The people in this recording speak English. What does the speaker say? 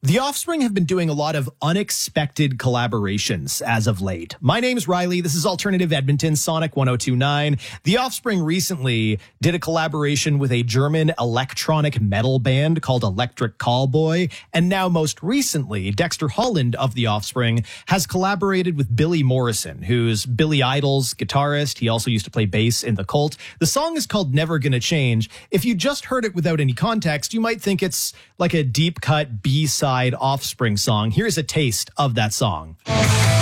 The Offspring have been doing a lot of unexpected collaborations as of late. My name's Riley. This is Alternative Edmonton, Sonic 1029. The Offspring recently did a collaboration with a German electronic metal band called Electric Callboy. And now most recently, Dexter Holland of The Offspring has collaborated with Billy Morrison, who's Billy Idol's guitarist. He also used to play bass in The Cult. The song is called Never Gonna Change. If you just heard it without any context, you might think it's like a deep cut B-side Offspring song. Here's a taste of that song.